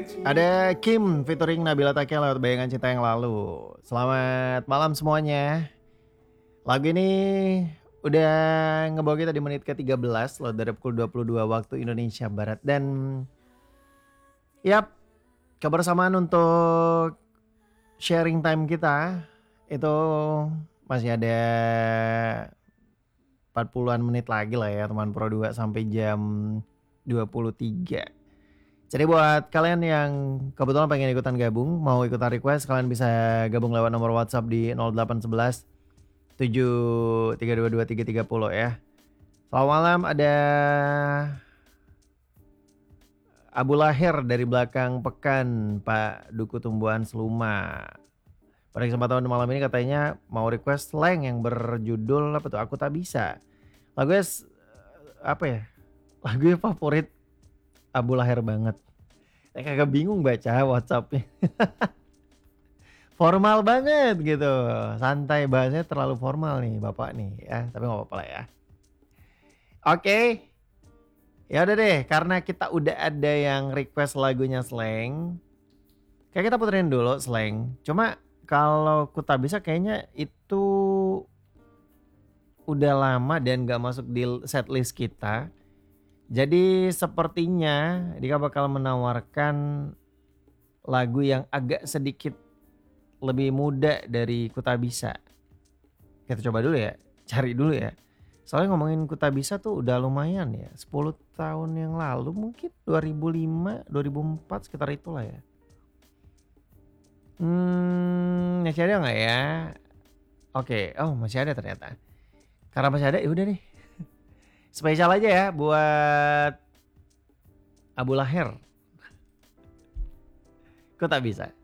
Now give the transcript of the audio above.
Ada Kim featuring Nabila Takia lewat Bayangan Cinta Yang Lalu. Selamat malam semuanya. Lagu ini udah ngebawa kita di menit ke-13 loh dari pukul 22 waktu Indonesia Barat. Dan yap, kebersamaan untuk sharing time kita itu masih ada 40-an menit lagi lah ya teman Pro 2 sampai jam 23. Jadi buat kalian yang kebetulan pengen ikutan gabung, mau ikutan request, kalian bisa gabung lewat nomor WhatsApp di 0811 7322330 ya. Selamat malam, ada Abu Lahir dari belakang Pekan, Pak Duku Tumbuhan Seluma. Pada kesempatan malam ini katanya mau request slang yang berjudul apa tuh? Aku Tak Bisa. Lagunya apa ya? Lagunya favorit Abu Lahir banget. Saya kagak bingung baca WhatsAppnya. Formal banget gitu. Santai, bahasanya terlalu formal nih Bapak nih ya. Tapi gak apa-apa lah ya. Oke. Ya udah deh, karena kita udah ada yang request lagunya slang. Kayak kita puterin dulu slang. Cuma kalau Ku Tak Bisa kayaknya itu udah lama dan gak masuk di setlist kita. Jadi sepertinya Dika bakal menawarkan lagu yang agak sedikit lebih muda dari Ku Tak Bisa. Kita coba dulu ya, cari dulu ya. Soalnya ngomongin Ku Tak Bisa tuh udah lumayan ya. 10 tahun yang lalu mungkin 2005, 2004 sekitar itulah ya. Masih ada gak ya? Oke, oh masih ada ternyata. Karena masih ada ya udah nih. Spesial aja ya buat Abu Lahir. Ku Tak Bisa.